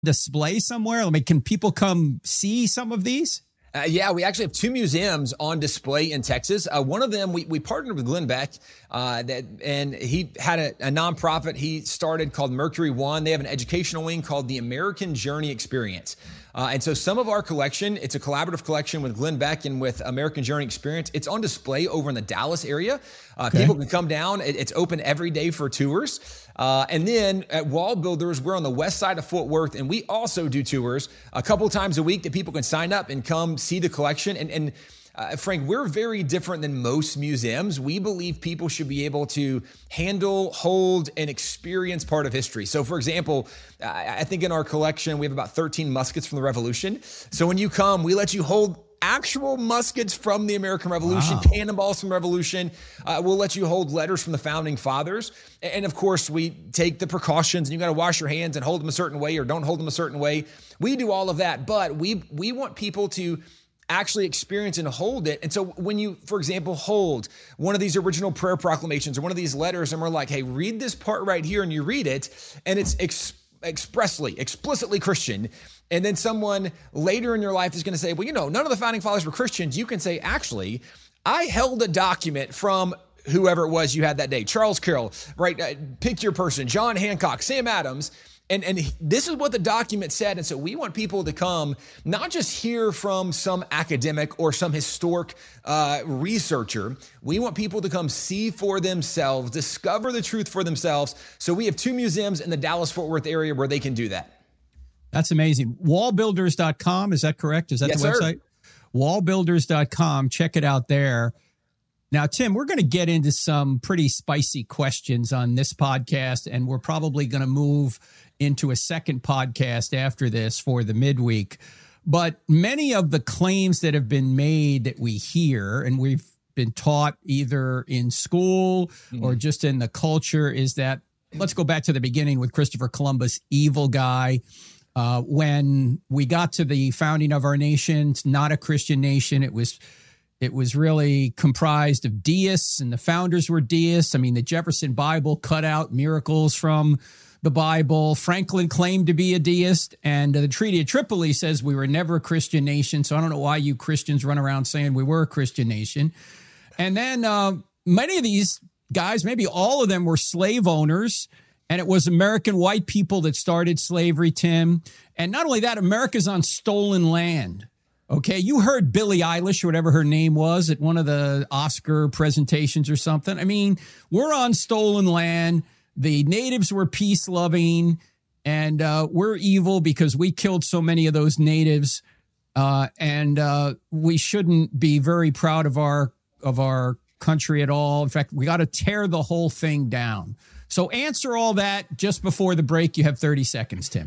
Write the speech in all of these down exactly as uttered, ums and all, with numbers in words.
display somewhere? I mean, can people come see some of these? Uh, yeah, we actually have two museums on display in Texas. Uh, one of them, we, we partnered with Glenn Beck, uh, that, and he had a, a nonprofit he started called Mercury One. They have an educational wing called the American Journey Experience. Uh, and so some of our collection, it's a collaborative collection with Glenn Beck and with American Journey Experience. It's on display over in the Dallas area. Uh, okay. People can come down. It, it's open every day for tours. Uh, and then at Wall Builders, we're on the west side of Fort Worth, and we also do tours a couple times a week that people can sign up and come see the collection. And, and uh, Frank, we're very different than most museums. We believe people should be able to handle, hold, and experience part of history. So, for example, I, I think in our collection, we have about thirteen muskets from the Revolution. So when you come, we let you hold actual muskets from the American Revolution, wow. cannonballs from the Revolution. Uh, we'll let you hold letters from the founding fathers. And of course, we take the precautions, and you got to wash your hands and hold them a certain way or don't hold them a certain way. We do all of that, but we we want people to actually experience and hold it. And so when you, for example, hold one of these original prayer proclamations or one of these letters, and we're like, hey, read this part right here, and you read it, and it's ex- expressly, explicitly Christian. And then someone later in your life is going to say, well, you know, none of the founding fathers were Christians. You can say, actually, I held a document from whoever it was you had that day. Charles Carroll, right? Uh, pick your person, John Hancock, Sam Adams. And, and this is what the document said. And so we want people to come, not just hear from some academic or some historic uh, researcher. We want people to come see for themselves, discover the truth for themselves. So we have two museums in the Dallas-Fort Worth area where they can do that. That's amazing. wall builders dot com, is that correct? Is that yes, the website? Sir. wall builders dot com. Check it out there. Now, Tim, we're going to get into some pretty spicy questions on this podcast, and we're probably going to move into a second podcast after this for the midweek. But many of the claims that have been made that we hear, and we've been taught either in school mm-hmm. or just in the culture, is that, let's go back to the beginning with Christopher Columbus, evil guy. Uh, when we got to the founding of our nation, it's not a Christian nation. It was It was really comprised of deists, and the founders were deists. I mean, the Jefferson Bible cut out miracles from the Bible. Franklin claimed to be a deist, and the Treaty of Tripoli says we were never a Christian nation. So I don't know why you Christians run around saying we were a Christian nation. And then uh, many of these guys, maybe all of them, were slave owners, and it was American white people that started slavery, Tim. And not only that, America's on stolen land. Okay, you heard Billie Eilish, or whatever her name was, at one of the Oscar presentations or something. I mean, we're on stolen land. The natives were peace-loving, and uh, we're evil because we killed so many of those natives. Uh, and uh, we shouldn't be very proud of our of our country at all. In fact, we got to tear the whole thing down. So answer all that just before the break. You have thirty seconds, Tim.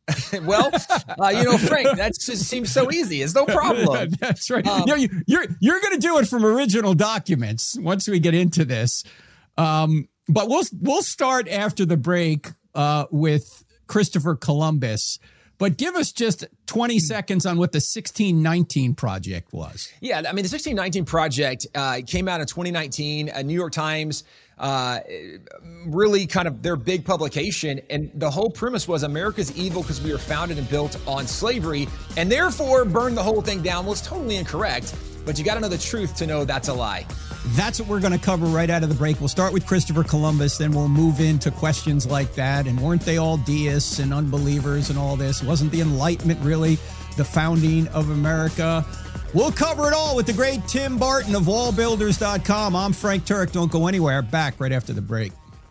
Well, uh, you know, Frank, that just seems so easy. It's no problem. That's right. Um, you know, you, you're you're going to do it from original documents once we get into this. Um, but we'll we'll start after the break uh, with Christopher Columbus. But give us just twenty seconds on what the sixteen nineteen Project was. Yeah, I mean, the sixteen nineteen Project uh, came out in twenty nineteen. A New York Times, uh, really kind of their big publication. And the whole premise was America's evil because we were founded and built on slavery, and therefore burn the whole thing down. Well, it's totally incorrect, but you got to know the truth to know that's a lie. That's what we're going to cover right out of the break. We'll start with Christopher Columbus, then we'll move into questions like that. And weren't they all deists and unbelievers and all this? Wasn't the Enlightenment really the founding of America? We'll cover it all with the great Tim Barton of wall builders dot com. I'm Frank Turek. Don't go anywhere. Back right after the break.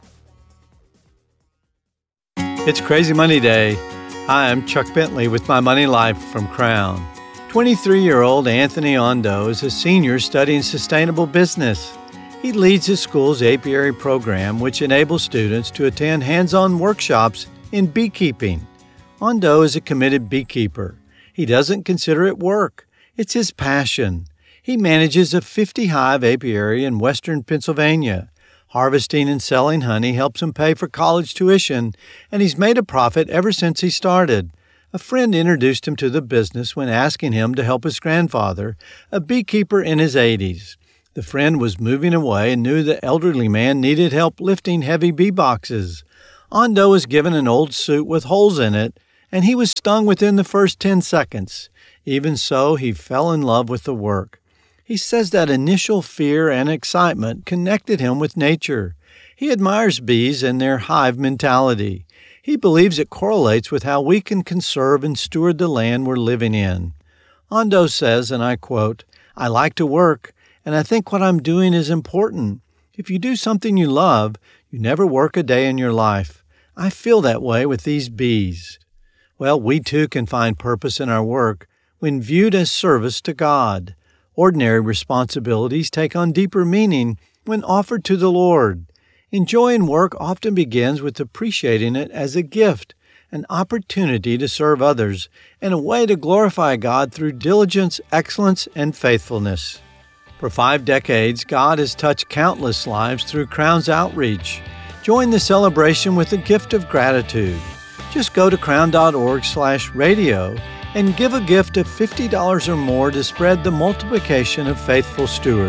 It's Crazy Money Day. Hi, I'm Chuck Bentley with My Money Life from Crown. twenty-three-year-old Anthony Ondo is a senior studying sustainable business. He leads his school's apiary program, which enables students to attend hands-on workshops in beekeeping. Ondo is a committed beekeeper. He doesn't consider it work. It's his passion. He manages a fifty-hive apiary in western Pennsylvania. Harvesting and selling honey helps him pay for college tuition, and he's made a profit ever since he started. A friend introduced him to the business when asking him to help his grandfather, a beekeeper in his eighties. The friend was moving away and knew the elderly man needed help lifting heavy bee boxes. Ondo was given an old suit with holes in it and he was stung within the first ten seconds. Even so, he fell in love with the work. He says that initial fear and excitement connected him with nature. He admires bees and their hive mentality. He believes it correlates with how we can conserve and steward the land we're living in. Ondo says, and I quote, "I like to work, and I think what I'm doing is important. If you do something you love, you never work a day in your life. I feel that way with these bees." Well, we too can find purpose in our work when viewed as service to God. Ordinary responsibilities take on deeper meaning when offered to the Lord. Enjoying work often begins with appreciating it as a gift, an opportunity to serve others, and a way to glorify God through diligence, excellence, and faithfulness. For five decades, God has touched countless lives through Crown's outreach. Join the celebration with a gift of gratitude. Just go to crown.org slash radio and give a gift of fifty dollars or more to spread the multiplication of faithful stewards.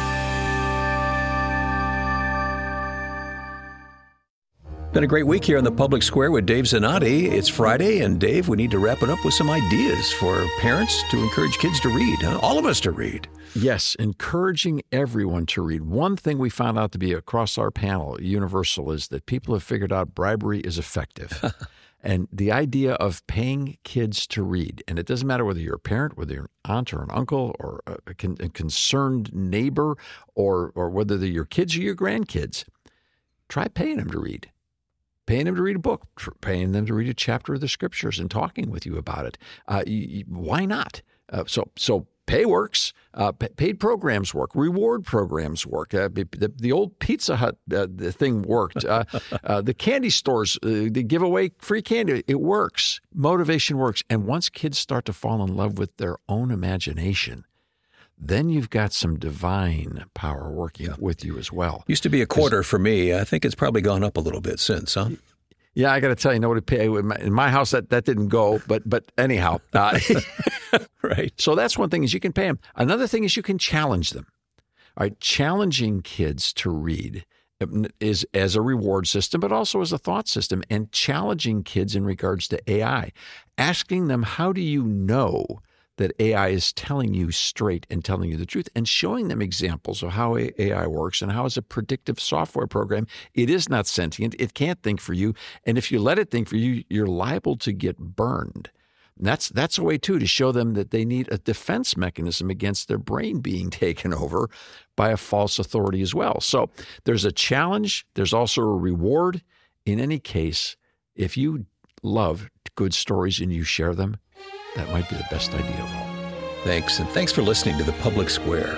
Been a great week here in the Public Square with Dave Zanotti. It's Friday, and Dave, we need to wrap it up with some ideas for parents to encourage kids to read, huh? All of us to read. Yes, encouraging everyone to read. One thing we found out to be across our panel, universal, is that people have figured out bribery is effective. And the idea of paying kids to read, and it doesn't matter whether you're a parent, whether you're an aunt or an uncle or a, con- a concerned neighbor, or or whether they're your kids or your grandkids, try paying them to read. Paying them to read a book, paying them to read a chapter of the Scriptures and talking with you about it. Uh, you, you, why not? Uh, so so pay works. Uh, p- paid programs work. Reward programs work. Uh, the, the old Pizza Hut uh, the thing worked. Uh, uh, the candy stores, uh, they give away free candy. It works. Motivation works. And once kids start to fall in love with their own imagination, then you've got some divine power working yeah. with you as well. Used to be a quarter for me. I think it's probably gone up a little bit since, huh? Yeah, I got to tell you, nobody pay in my, in my house that, that didn't go, but but anyhow, uh, right. So that's one thing is you can pay them. Another thing is you can challenge them. All right, challenging kids to read is as a reward system, but also as a thought system, and challenging kids in regards to A I, asking them, how do you know that A I is telling you straight and telling you the truth, and showing them examples of how A I works and how as a predictive software program, it is not sentient. It can't think for you. And if you let it think for you, you're liable to get burned. And that's that's a way, too, to show them that they need a defense mechanism against their brain being taken over by a false authority as well. So there's a challenge. There's also a reward. In any case, if you love good stories and you share them, that might be the best idea of all. Thanks, and thanks for listening to The Public Square.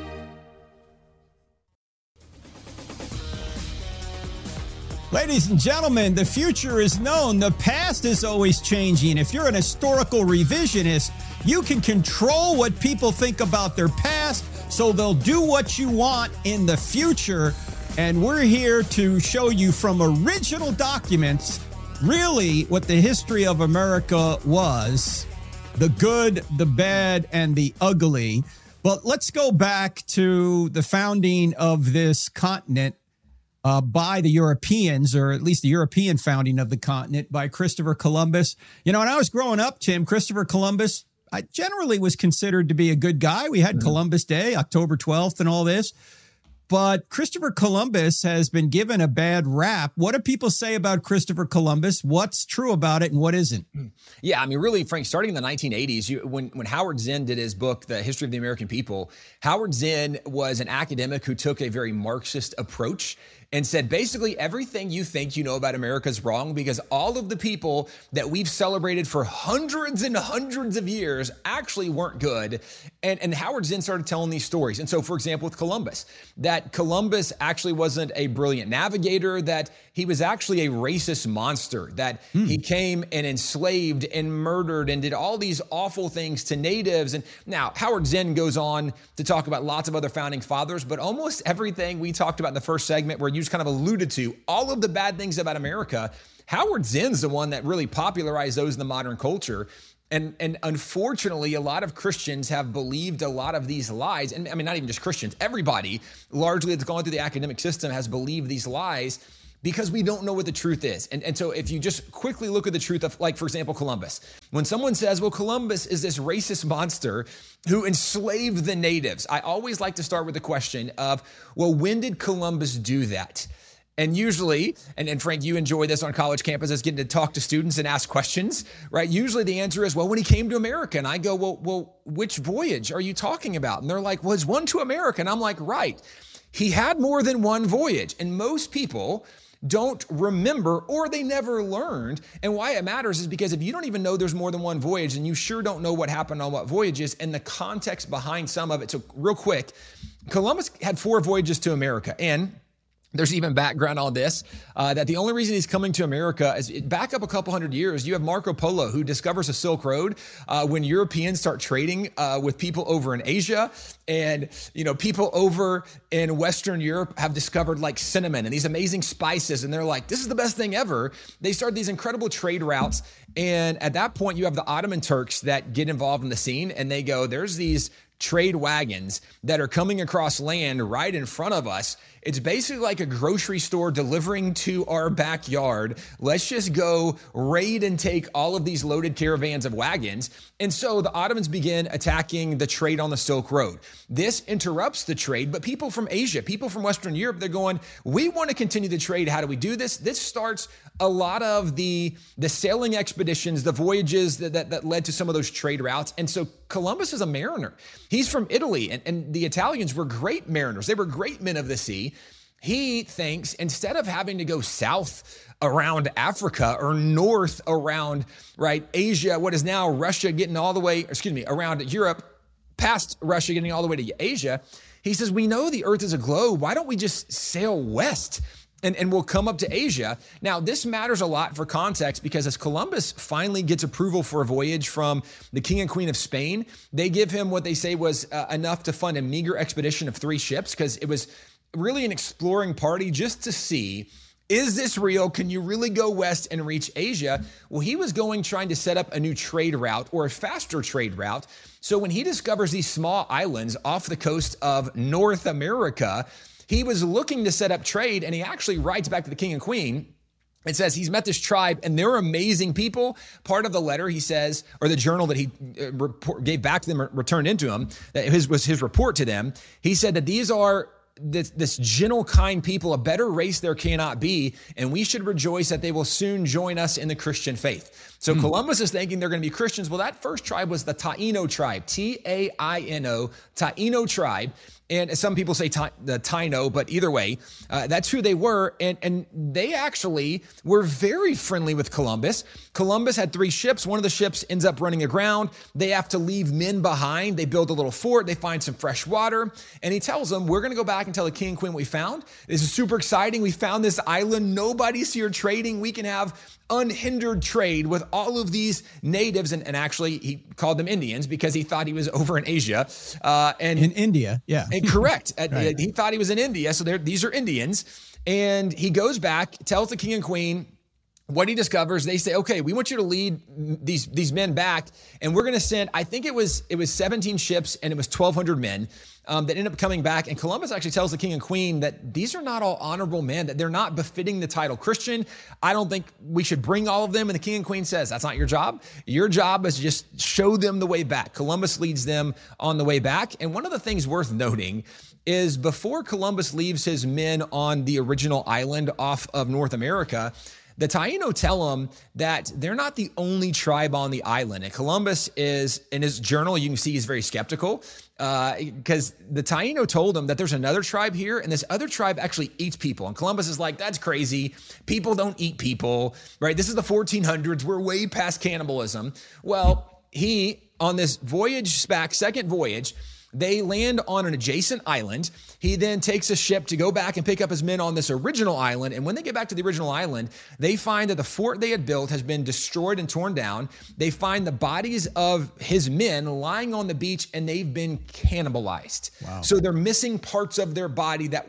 Ladies and gentlemen, the future is known. The past is always changing. If you're an historical revisionist, you can control what people think about their past, so they'll do what you want in the future. And we're here to show you from original documents really what the history of America was. The good, the bad, and the ugly. But let's go back to the founding of this continent uh, by the Europeans, or at least the European founding of the continent by Christopher Columbus. You know, when I was growing up, Tim, Christopher Columbus, I generally was considered to be a good guy. We had mm-hmm. Columbus Day, October twelfth, and all this. But Christopher Columbus has been given a bad rap. What do people say about Christopher Columbus? What's true about it and what isn't? Yeah, I mean, really, Frank, starting in the nineteen eighties, you, when, when Howard Zinn did his book, The History of the American People, Howard Zinn was an academic who took a very Marxist approach and said, basically, everything you think you know about America is wrong, because all of the people that we've celebrated for hundreds and hundreds of years actually weren't good. And, and Howard Zinn started telling these stories. And so, for example, with Columbus, that Columbus actually wasn't a brilliant navigator, that he was actually a racist monster, that hmm. he came and enslaved and murdered and did all these awful things to natives. And now Howard Zinn goes on to talk about lots of other founding fathers, but almost everything we talked about in the first segment, where you just kind of alluded to all of the bad things about America, Howard Zinn's the one that really popularized those in the modern culture. And, and unfortunately, a lot of Christians have believed a lot of these lies. And I mean, not even just Christians, everybody largely that's gone through the academic system has believed these lies. because we don't know what the truth is. And, and so if you just quickly look at the truth of, like, for example, Columbus, when someone says, well, Columbus is this racist monster who enslaved the natives, I always like to start with the question of, well, when did Columbus do that? And usually, and, and Frank, you enjoy this on college campuses, getting to talk to students and ask questions, right? Usually the answer is, well, when he came to America. And I go, well, well, which voyage are you talking about? And they're like, well, it's one to America. And I'm like, right. He had more than one voyage. And most people don't remember, or they never learned. And why it matters is because if you don't even know there's more than one voyage, and you sure don't know what happened on what voyages and the context behind some of it. So real quick, Columbus had four voyages to America, and there's even background on this, uh, that the only reason he's coming to America is back up a couple hundred years. You have Marco Polo, who discovers the Silk Road uh, when Europeans start trading uh, with people over in Asia. And, you know, people over in Western Europe have discovered like cinnamon and these amazing spices. And they're like, this is the best thing ever. They start these incredible trade routes. And at that point, you have the Ottoman Turks that get involved in the scene, and they go, there's these trade wagons that are coming across land right in front of us. It's basically like a grocery store delivering to our backyard. Let's just go raid and take all of these loaded caravans of wagons. And so the Ottomans begin attacking the trade on the Silk Road. This interrupts the trade, but people from Asia, people from Western Europe, they're going, we want to continue the trade. How do we do this? This starts a lot of the, the sailing expeditions, the voyages that, that, that led to some of those trade routes. And so Columbus is a mariner. He's from Italy, and, and the Italians were great mariners. They were great men of the sea. He thinks instead of having to go south around Africa or north around, right, Asia, what is now Russia, getting all the way, excuse me, around Europe, past Russia, getting all the way to Asia, he says, we know the earth is a globe. Why don't we just sail west? And, and we'll come up to Asia. Now, this matters a lot for context because as Columbus finally gets approval for a voyage from the King and Queen of Spain, they give him what they say was uh, enough to fund a meager expedition of three ships because it was really an exploring party just to see, is this real? Can you really go west and reach Asia? Well, he was going trying to set up a new trade route or a faster trade route. So when he discovers these small islands off the coast of North America, he was looking to set up trade, and he actually writes back to the King and Queen. It says he's met this tribe, and they're amazing people. Part of the letter, he says, or the journal that he uh, report, gave back to them, returned into him, that his was his report to them. He said that these are this, this gentle, kind people, a better race there cannot be, and we should rejoice that they will soon join us in the Christian faith. So mm. Columbus is thinking they're going to be Christians. Well, that first tribe was the Taino tribe, T A I N O, Taino tribe. And some people say ta- the Taino, but either way, uh, that's who they were. And, and they actually were very friendly with Columbus. Columbus had three ships. One of the ships ends up running aground. They have to leave men behind. They build a little fort. They find some fresh water. And he tells them, we're going to go back and tell the king and queen what we found. This is super exciting. We found this island. Nobody's here trading. We can have unhindered trade with all of these natives. And, and actually, he called them Indians because he thought he was over in Asia. Uh, and in India, yeah. And correct. Right. He thought he was in India. So these are Indians. And he goes back, tells the king and queen what he discovers. They say, okay, we want you to lead these, these men back. And we're going to send, I think it was, it was seventeen ships and it was twelve hundred men um, that end up coming back. And Columbus actually tells the king and queen that these are not all honorable men, that they're not befitting the title Christian. I don't think we should bring all of them. And the king and queen says, that's not your job. Your job is to just show them the way back. Columbus leads them on the way back. And one of the things worth noting is before Columbus leaves his men on the original island off of North America, the Taino tell him that they're not the only tribe on the island. And Columbus is, in his journal, you can see he's very skeptical because uh, the Taino told him that there's another tribe here, and this other tribe actually eats people. And Columbus is like, that's crazy. People don't eat people, right? This is the fourteen hundreds. We're way past cannibalism. Well, he, on this voyage back, second voyage, they land on an adjacent island. He then takes a ship to go back and pick up his men on this original island. And when they get back to the original island, they find that the fort they had built has been destroyed and torn down. They find the bodies of his men lying on the beach, and they've been cannibalized. Wow. So they're missing parts of their body that were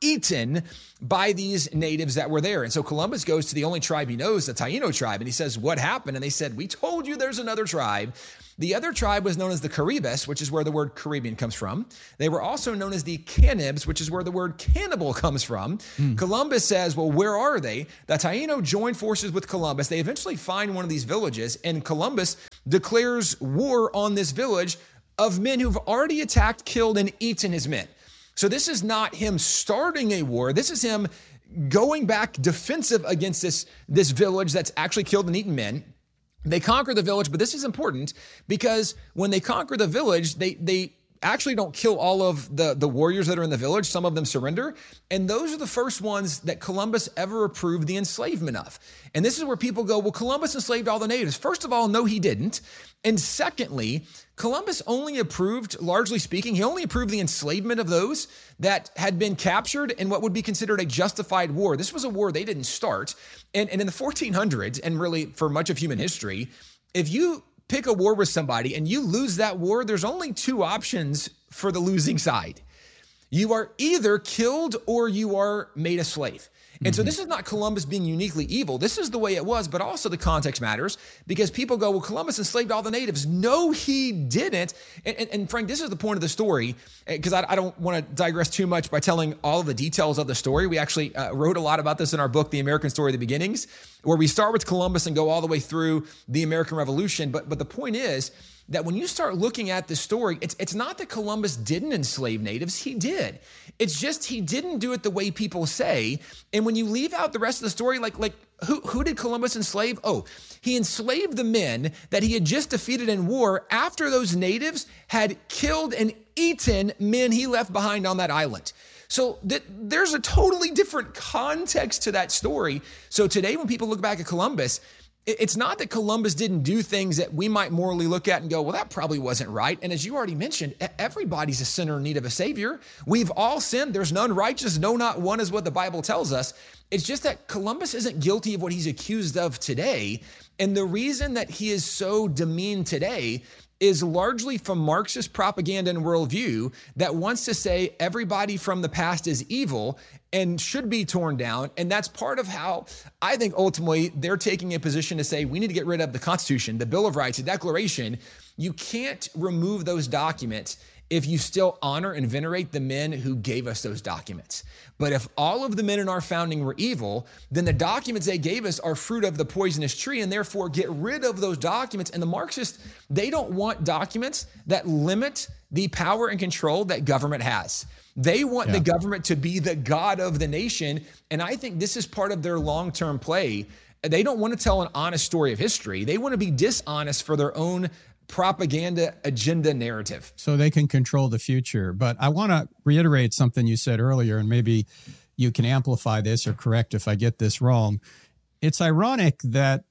eaten by these natives that were there. And so Columbus goes to the only tribe he knows, the Taino tribe, and he says, what happened? And they said, we told you there's another tribe. The other tribe was known as the Caribes, which is where the word Caribbean comes from. They were also known as the Canibs, which is where the word cannibal comes from. Mm. Columbus says, well, where are they? The Taino joined forces with Columbus. They eventually find one of these villages, and Columbus declares war on this village of men who've already attacked, killed, and eaten his men. So this is not him starting a war. This is him going back defensive against this, this village that's actually killed and eaten men. They conquer the village, but this is important because when they conquer the village, they they actually don't kill all of the, the warriors that are in the village. Some of them surrender. And those are the first ones that Columbus ever approved the enslavement of. And this is where people go, well, Columbus enslaved all the natives. First of all, no, he didn't. And secondly, Columbus only approved, largely speaking, he only approved the enslavement of those that had been captured in what would be considered a justified war. This was a war they didn't start. And, and in the fourteen hundreds, and really for much of human history, if you pick a war with somebody and you lose that war, there's only two options for the losing side. You are either killed or you are made a slave. And mm-hmm. so this is not Columbus being uniquely evil. This is the way it was, but also the context matters because people go, well, Columbus enslaved all the natives. No, he didn't. And, and, and Frank, this is the point of the story because I, I don't want to digress too much by telling all of the details of the story. We actually uh, wrote a lot about this in our book, The American Story of the Beginnings, where we start with Columbus and go all the way through the American Revolution. But, but the point is that when you start looking at the story, it's, it's not that Columbus didn't enslave natives. He did. It's just he didn't do it the way people say. And when you leave out the rest of the story, like, like who, who did Columbus enslave? Oh, he enslaved the men that he had just defeated in war after those natives had killed and eaten men he left behind on that island. So th- there's a totally different context to that story. So today when people look back at Columbus, it's not that Columbus didn't do things that we might morally look at and go, well, that probably wasn't right. And as you already mentioned, everybody's a sinner in need of a savior. We've all sinned. There's none righteous. No, not one is what the Bible tells us. It's just that Columbus isn't guilty of what he's accused of today. And the reason that he is so demeaned today is largely from Marxist propaganda and worldview that wants to say everybody from the past is evil and should be torn down. And that's part of how I think ultimately they're taking a position to say we need to get rid of the Constitution, the Bill of Rights, the Declaration. You can't remove those documents if you still honor and venerate the men who gave us those documents. But if all of the men in our founding were evil, then the documents they gave us are fruit of the poisonous tree, and therefore get rid of those documents. And the Marxists, they don't want documents that limit the power and control that government has. They want yeah. the government to be the God of the nation. And I think this is part of their long-term play. They don't want to tell an honest story of history. They want to be dishonest for their own propaganda agenda narrative. So they can control the future. But I want to reiterate something you said earlier, and maybe you can amplify this or correct if I get this wrong. It's ironic that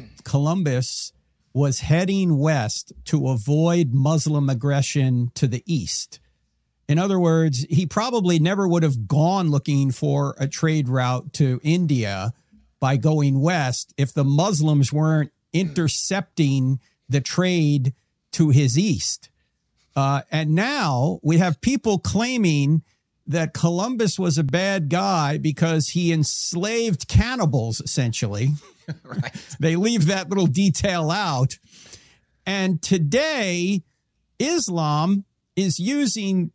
Columbus was heading west to avoid Muslim aggression to the east. In other words, he probably never would have gone looking for a trade route to India by going west if the Muslims weren't intercepting the trade to his east. Uh, and now we have people claiming that Columbus was a bad guy because he enslaved cannibals, essentially. Right. They leave that little detail out. And today, Islam is using,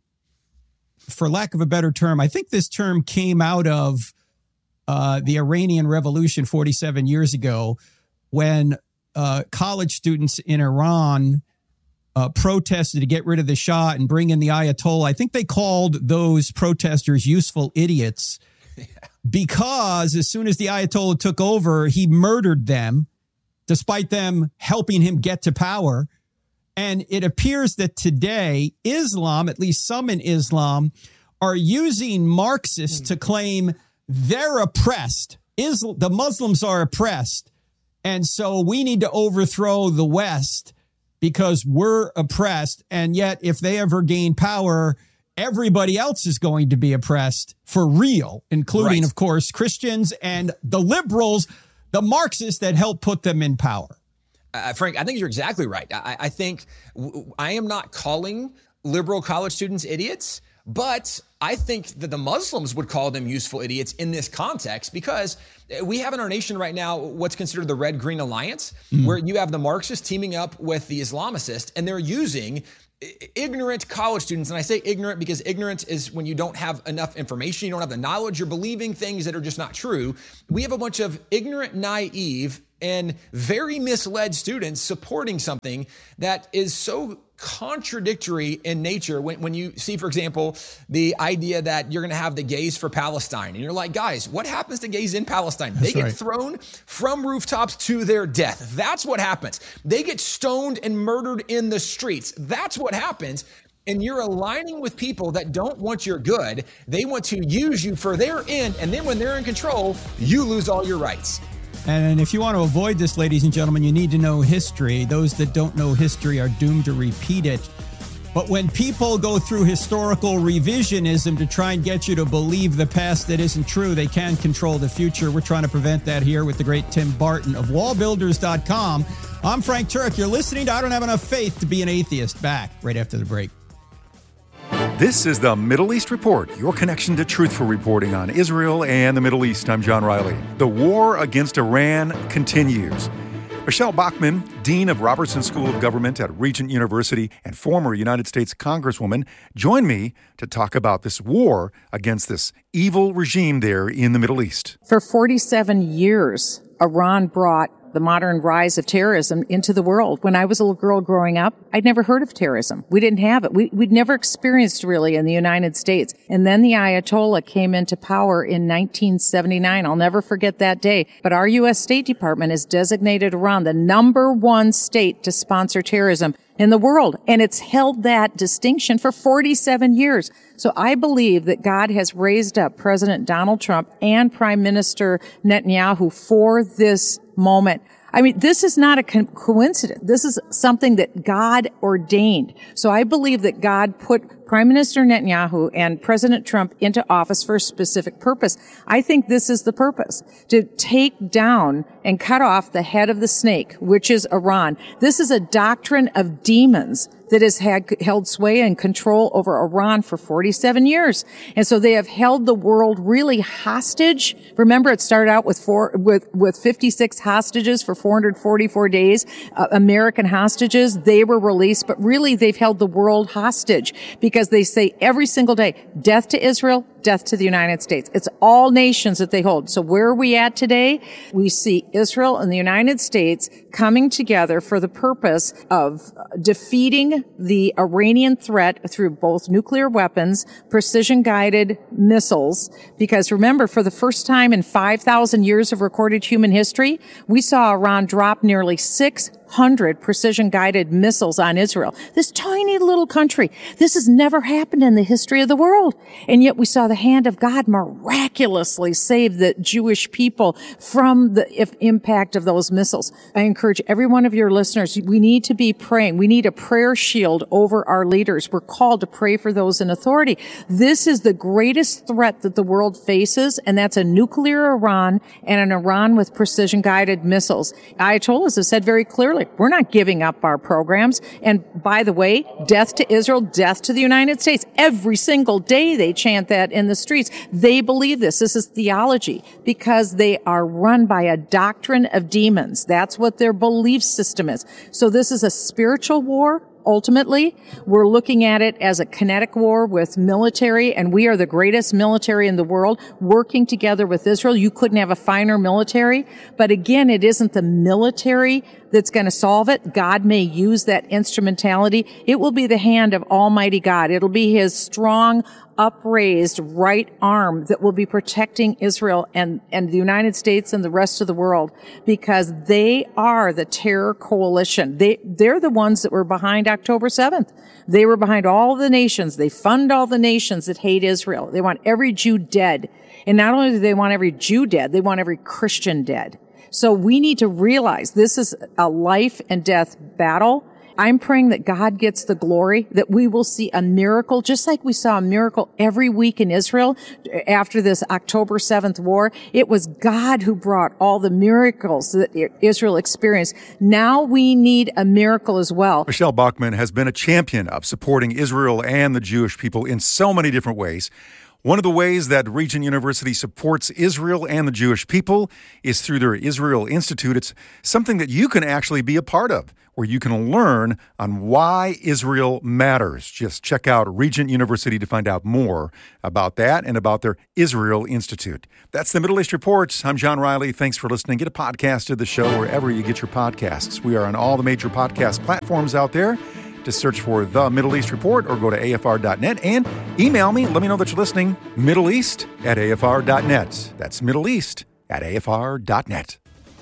for lack of a better term, I think this term came out of uh, the Iranian Revolution forty-seven years ago when Uh, college students in Iran uh, protested to get rid of the Shah and bring in the Ayatollah. I think they called those protesters useful idiots yeah. because as soon as the Ayatollah took over, he murdered them, despite them helping him get to power. And it appears that today, Islam, at least some in Islam, are using Marxists mm. to claim they're oppressed. Islam, the Muslims are oppressed. And so we need to overthrow the West because we're oppressed. And yet, if they ever gain power, everybody else is going to be oppressed for real, including, right. of course, Christians and the liberals, the Marxists that helped put them in power. Uh, Frank, I think you're exactly right. I, I think w- I am not calling liberal college students idiots. But I think that the Muslims would call them useful idiots in this context, because we have in our nation right now what's considered the Red-Green Alliance, mm. where you have the Marxists teaming up with the Islamicists, and they're using ignorant college students. And I say ignorant because ignorance is when you don't have enough information, you don't have the knowledge, you're believing things that are just not true. We have a bunch of ignorant, naive, and very misled students supporting something that is so contradictory in nature. When, when you see, for example, the idea that you're going to have the gays for Palestine, and you're like, guys, what happens to gays in Palestine? That's they get right. thrown from rooftops to their death. That's what happens. They get stoned and murdered in the streets. That's what happens. And you're aligning with people that don't want your good. They want to use you for their end. And then when they're in control, you lose all your rights. And if you want to avoid this, ladies and gentlemen, you need to know history. Those that don't know history are doomed to repeat it. But when people go through historical revisionism to try and get you to believe the past that isn't true, they can control the future. We're trying to prevent that here with the great Tim Barton of wall builders dot com. I'm Frank Turek. You're listening to I Don't Have Enough Faith to Be an Atheist. Back right after the break. This is the Middle East Report, your connection to truthful reporting on Israel and the Middle East. I'm John Riley. The war against Iran continues. Michelle Bachmann, Dean of Robertson School of Government at Regent University and former United States Congresswoman, joined me to talk about this war against this evil regime there in the Middle East. For forty-seven years, Iran brought the modern rise of terrorism into the world. When I was a little girl growing up, I'd never heard of terrorism. We didn't have it. We, we'd never experienced really in the United States. And then the Ayatollah came into power in nineteen seventy-nine. I'll never forget that day. But our U S State Department has designated Iran the number one state to sponsor terrorism in the world. And it's held that distinction for forty-seven years. So I believe that God has raised up President Donald Trump and Prime Minister Netanyahu for this moment. I mean, this is not a co- coincidence. This is something that God ordained. So I believe that God put Prime Minister Netanyahu and President Trump into office for a specific purpose. I think this is the purpose, to take down and cut off the head of the snake, which is Iran. This is a doctrine of demons that has had held sway and control over Iran for forty-seven years. And so they have held the world really hostage. Remember, it started out with four, with, with fifty-six hostages for four hundred forty-four days, uh, American hostages. They were released, but really they've held the world hostage because they say every single day, death to Israel, death to the United States. It's all nations that they hold. So where are we at today? We see Israel and the United States coming together for the purpose of defeating the Iranian threat through both nuclear weapons, precision-guided missiles. Because remember, for the first time in five thousand years of recorded human history, we saw Iran drop nearly six hundred precision-guided missiles on Israel. This tiny little country. This has never happened in the history of the world. And yet we saw the hand of God miraculously save the Jewish people from the if, impact of those missiles. I encourage every one of your listeners, we need to be praying. We need a prayer shield over our leaders. We're called to pray for those in authority. This is the greatest threat that the world faces, and that's a nuclear Iran and an Iran with precision-guided missiles. Ayatollahs have said very clearly, we're not giving up our programs. And by the way, death to Israel, death to the United States. Every single day they chant that in the streets. They believe this. This is theology because they are run by a doctrine of demons. That's what their belief system is. So this is a spiritual war. Ultimately, we're looking at it as a kinetic war with military, and we are the greatest military in the world working together with Israel. You couldn't have a finer military. But again, it isn't the military that's going to solve it. God may use that instrumentality. It will be the hand of Almighty God. It'll be his strong, upraised right arm that will be protecting Israel and, and the United States and the rest of the world, because they are the terror coalition. They, they're the ones that were behind October seventh. They were behind all the nations. They fund all the nations that hate Israel. They want every Jew dead. And not only do they want every Jew dead, they want every Christian dead. So we need to realize this is a life and death battle. I'm praying that God gets the glory, that we will see a miracle, just like we saw a miracle every week in Israel after this October seventh war. It was God who brought all the miracles that Israel experienced. Now we need a miracle as well. Michelle Bachmann has been a champion of supporting Israel and the Jewish people in so many different ways. One of the ways that Regent University supports Israel and the Jewish people is through their Israel Institute. It's something that you can actually be a part of, where you can learn on why Israel matters. Just check out Regent University to find out more about that and about their Israel Institute. That's the Middle East Report. I'm John Riley. Thanks for listening. Get a podcast of the show wherever you get your podcasts. We are on all the major podcast platforms out there. Just search for The Middle East Report or go to A F R dot net and email me. Let me know that you're listening. Middle East at A F R dot net. That's Middle East at A F R dot net.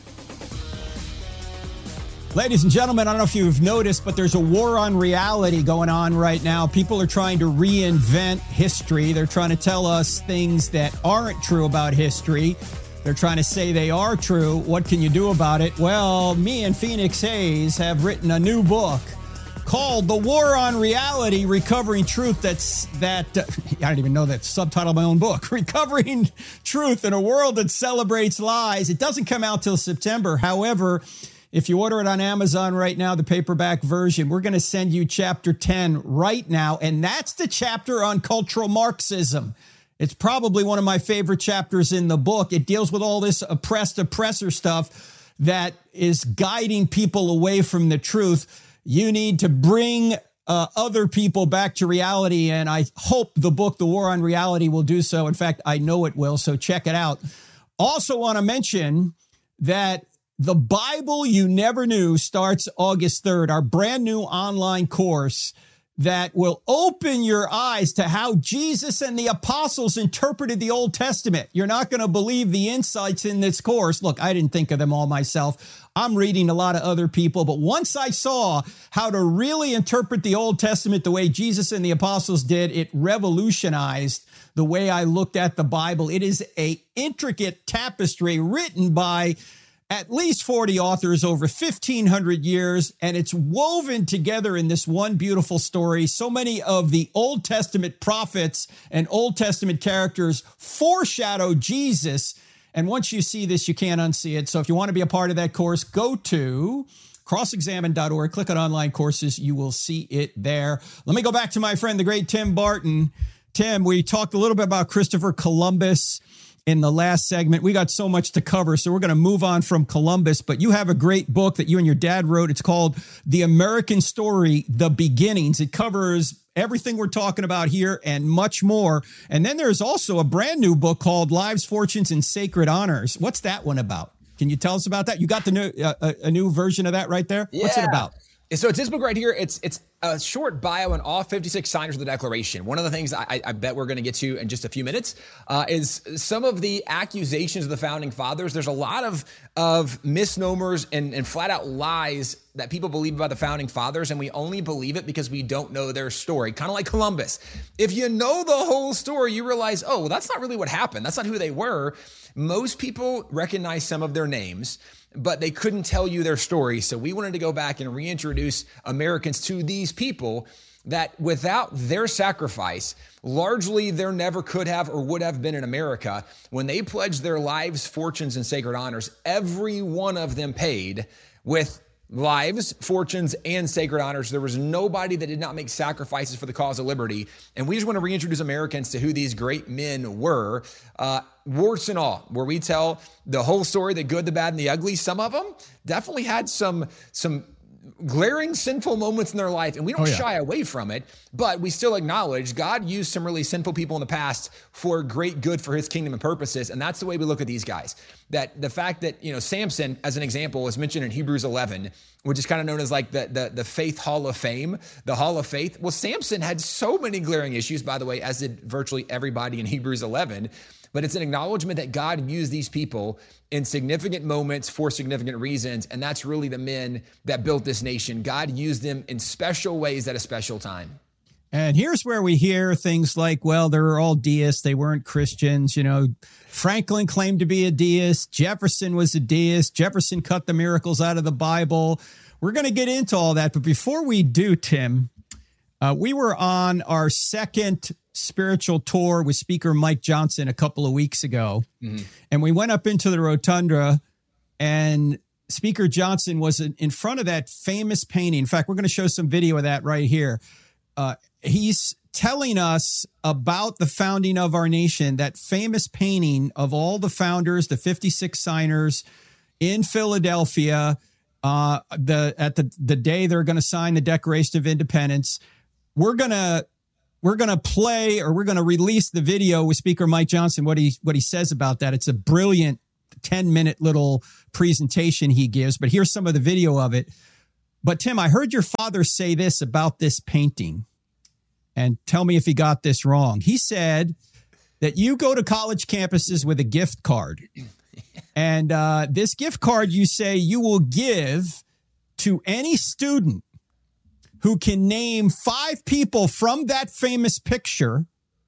Ladies and gentlemen, I don't know if you've noticed, but there's a war on reality going on right now. People are trying to reinvent history. They're trying to tell us things that aren't true about history. They're trying to say they are true. What can you do about it? Well, me and Phoenix Hayes have written a new book called The War on Reality, Recovering Truth. That's that, uh, I don't even know that subtitle of my own book, Recovering Truth in a World That Celebrates Lies. It doesn't come out till September. However, if you order it on Amazon right now, the paperback version, we're going to send you chapter ten right now. And that's the chapter on cultural Marxism. It's probably one of my favorite chapters in the book. It deals with all this oppressed oppressor stuff that is guiding people away from the truth. You need to bring uh, other people back to reality, and I hope the book, The War on Reality, will do so. In fact, I know it will, so check it out. Also want to mention that The Bible You Never Knew starts August third, our brand new online course that will open your eyes to how Jesus and the apostles interpreted the Old Testament. You're not going to believe the insights in this course. Look, I didn't think of them all myself. I'm reading a lot of other people, but once I saw how to really interpret the Old Testament the way Jesus and the apostles did, it revolutionized the way I looked at the Bible. It is an intricate tapestry written by at least forty authors over fifteen hundred years, and it's woven together in this one beautiful story. So many of the Old Testament prophets and Old Testament characters foreshadow Jesus. And once you see this, you can't unsee it. So if you want to be a part of that course, go to cross examine dot org, click on online courses. You will see it there. Let me go back to my friend, the great Tim Barton. Tim, we talked a little bit about Christopher Columbus in the last segment. We got so much to cover, so we're going to move on from Columbus, but you have a great book that you and your dad wrote. It's called The American Story, The Beginnings. It covers everything we're talking about here and much more. And then there's also a brand new book called Lives, Fortunes, and Sacred Honors. What's that one about? Can you tell us about that? You got the new uh, a, a new version of that right there? Yeah. What's it about? So it's this book right here. It's it's a short bio on all fifty-six signers of the Declaration. One of the things I, I bet we're going to get to in just a few minutes uh, is some of the accusations of the Founding Fathers. There's a lot of of misnomers and, and flat out lies that people believe about the Founding Fathers, and we only believe it because we don't know their story. Kind of like Columbus. If you know the whole story, you realize, oh, well, that's not really what happened. That's not who they were. Most people recognize some of their names, but they couldn't tell you their story. So we wanted to go back and reintroduce Americans to these people that without their sacrifice, largely there never could have or would have been in America. When they pledged their lives, fortunes, and sacred honors, every one of them paid with lives, fortunes, and sacred honors. There was nobody that did not make sacrifices for the cause of liberty. And we just want to reintroduce Americans to who these great men were, uh, warts and all, where we tell the whole story, the good, the bad, and the ugly. Some of them definitely had some, some glaring sinful moments in their life, and we don't oh, yeah. shy away from it, but we still acknowledge God used some really sinful people in the past for great good for his kingdom and purposes. And that's the way we look at these guys. That the fact that, you know, Samson, as an example, is mentioned in Hebrews eleven, which is kind of known as like the, the, the faith hall of fame, the hall of faith. Well, Samson had so many glaring issues, by the way, as did virtually everybody in Hebrews eleven. But it's an acknowledgement that God used these people in significant moments for significant reasons. And that's really the men that built this nation. God used them in special ways at a special time. And here's where we hear things like, well, they were all deists. They weren't Christians. You know, Franklin claimed to be a deist. Jefferson was a deist. Jefferson cut the miracles out of the Bible. we're going to get into all that. But before we do, Tim, uh, we were on our second spiritual tour with Speaker Mike Johnson a couple of weeks ago. Mm-hmm. And we went up into the rotunda, and Speaker Johnson was in, in front of that famous painting. In fact, we're going to show some video of that right here. Uh, he's telling us about the founding of our nation, that famous painting of all the founders, the fifty-six signers in Philadelphia, uh, the at the, the day they're going to sign the Declaration of Independence. We're going to we're going to play, or we're going to release the video with Speaker Mike Johnson, what he what he says about that. It's a brilliant ten minute little presentation he gives, but here's some of the video of it. But Tim, I heard your father say this about this painting, and tell me if he got this wrong. He said that you go to college campuses with a gift card, and uh, this gift card, you say you will give to any student who can name five people from that famous picture.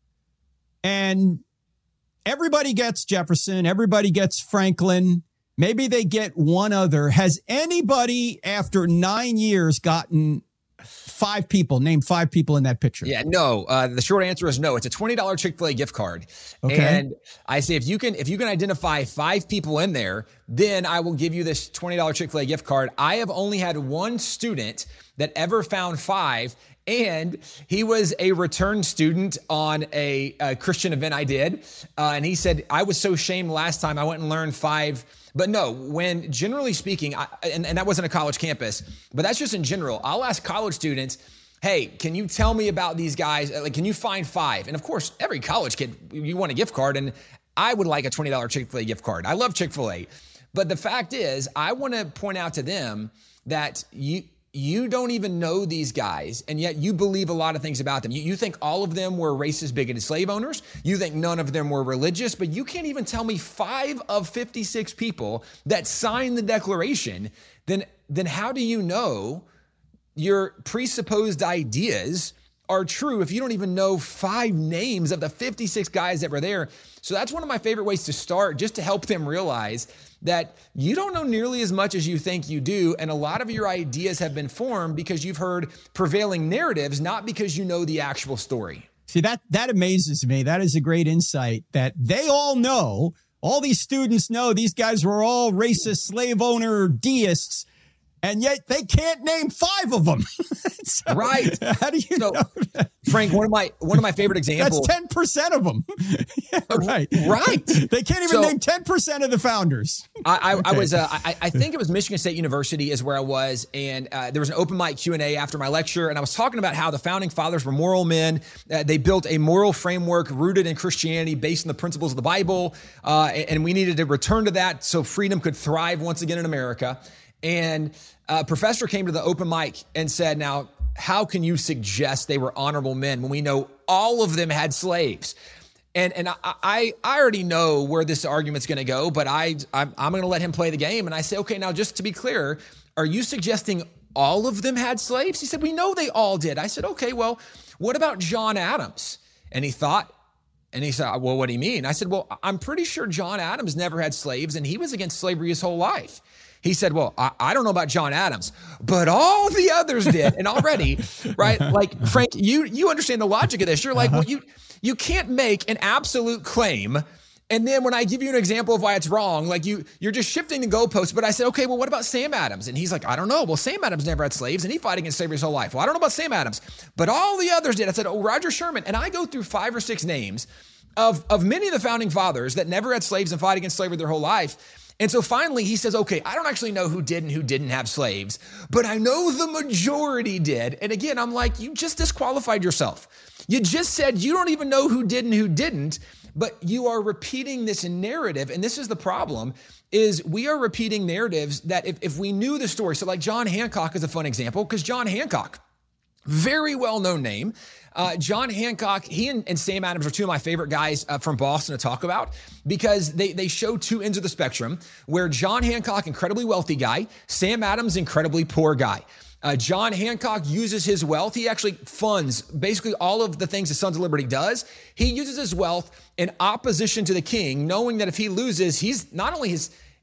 And everybody gets Jefferson, everybody gets Franklin. Maybe they get one other. Has anybody after nine years gotten five people, name five people in that picture? Yeah, no. Uh, the short answer is no. It's a twenty dollars Chick-fil-A gift card. Okay. And I say, if you can, if you can identify five people in there, then I will give you this twenty dollars Chick-fil-A gift card. I have only had one student that ever found five, and he was a return student on a, a Christian event I did. Uh, and he said, I was so ashamed last time I went and learned five. But no, when generally speaking, I, and, and that wasn't a college campus, but that's just in general. I'll ask college students, hey, can you tell me about these guys? Like, can you find five? And of course, every college kid, you want a gift card, and I would like a twenty dollars Chick-fil-A gift card. I love Chick-fil-A. But the fact is, I want to point out to them that you, you don't even know these guys, and yet you believe a lot of things about them. You, you think all of them were racist, bigoted slave owners. You think none of them were religious, but you can't even tell me five of fifty-six people that signed the Declaration. Then, then how do you know your presupposed ideas are true if you don't even know five names of the fifty-six guys that were there? So that's one of my favorite ways to start, just to help them realize that you don't know nearly as much as you think you do. And a lot of your ideas have been formed because you've heard prevailing narratives, not because you know the actual story. See, that, that amazes me. That is a great insight that they all know. All these students know these guys were all racist, slave owner deists, and yet they can't name five of them. So, right. How do you so, know that? Frank, one of my one of my favorite examples. That's ten percent of them. Yeah, right. Right. They can't even so, name ten percent of the founders. I, I, okay. I was, uh, I, I think it was Michigan State University is where I was, and uh, there was an open mic Q and A after my lecture, and I was talking about how the founding fathers were moral men. Uh, they built a moral framework rooted in Christianity, based on the principles of the Bible, uh, and, and we needed to return to that so freedom could thrive once again in America. And a professor came to the open mic and said, now, how can you suggest they were honorable men when we know all of them had slaves? And and I I, I already know where this argument's going to go, but I I'm, I'm going to let him play the game. And I say, okay, now just to be clear, are you suggesting all of them had slaves? He said, we know they all did. I said, okay, well, what about John Adams? And he thought, and he said, well, what do you mean? I said, well, I'm pretty sure John Adams never had slaves, and he was against slavery his whole life. He said, well, I, I don't know about John Adams, but all the others did. And already, right, like, Frank, you you understand the logic of this. You're like, uh-huh. well, you you can't make an absolute claim, and then when I give you an example of why it's wrong, like you, you're just shifting the goalposts. But I said, okay, well, what about Sam Adams? And he's like, I don't know. Well, Sam Adams never had slaves, and he fought against slavery his whole life. Well, I don't know about Sam Adams, but all the others did. I said, oh, Roger Sherman. And I go through five or six names of, of many of the founding fathers that never had slaves and fought against slavery their whole life. And so finally he says, okay, I don't actually know who did and who didn't have slaves, but I know the majority did. And again, I'm like, you just disqualified yourself. You just said you don't even know who did and who didn't, but you are repeating this narrative. And this is the problem, is we are repeating narratives that if, if we knew the story, so like John Hancock is a fun example, because John Hancock, very well-known name. Uh, John Hancock, he and, and Sam Adams are two of my favorite guys uh, from Boston to talk about, because they, they show two ends of the spectrum, where John Hancock, incredibly wealthy guy, Sam Adams, incredibly poor guy. Uh, John Hancock uses his wealth. He actually funds basically all of the things the Sons of Liberty does. He uses his wealth in opposition to the king, knowing that if he loses, he's not only his